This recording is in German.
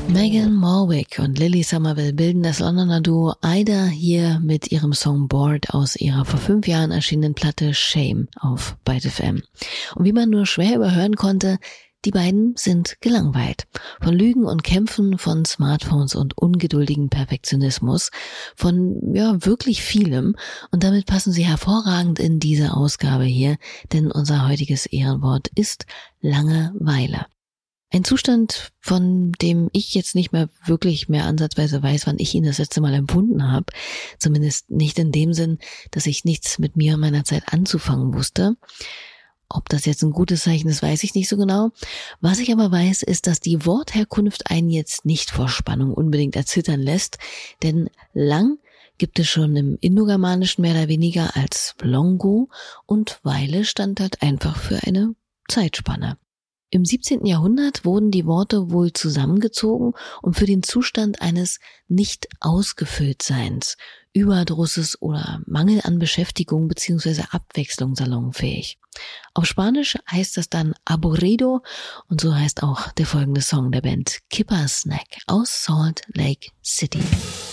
Megan Morwick und Lily Somerville bilden das Londoner Duo Ida hier mit ihrem Song Bored aus ihrer vor 5 Jahren erschienenen Platte Shame auf Byte FM. Und wie man nur schwer überhören konnte, die beiden sind gelangweilt. Von Lügen und Kämpfen, von Smartphones und ungeduldigem Perfektionismus, von wirklich vielem. Und damit passen sie hervorragend in diese Ausgabe hier, denn unser heutiges Ehrenwort ist Langeweile. Ein Zustand, von dem ich jetzt nicht mehr wirklich mehr ansatzweise weiß, wann ich ihn das letzte Mal empfunden habe. Zumindest nicht in dem Sinn, dass ich nichts mit mir und meiner Zeit anzufangen wusste. Ob das jetzt ein gutes Zeichen ist, weiß ich nicht so genau. Was ich aber weiß, ist, dass die Wortherkunft einen jetzt nicht vor Spannung unbedingt erzittern lässt, denn lang gibt es schon im Indogermanischen mehr oder weniger als Longo und Weile stand halt einfach für eine Zeitspanne. Im 17. Jahrhundert wurden die Worte wohl zusammengezogen und für den Zustand eines Nicht-Ausgefülltseins, Überdrusses oder Mangel an Beschäftigung bzw. Abwechslung salonfähig. Auf Spanisch heißt das dann aburrido und so heißt auch der folgende Song der Band Kipper Snack aus Salt Lake City.